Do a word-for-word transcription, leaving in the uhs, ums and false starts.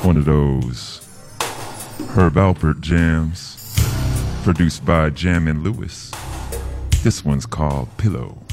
One of those Herb Alpert jams produced by Jam and Lewis. This one's called Pillow.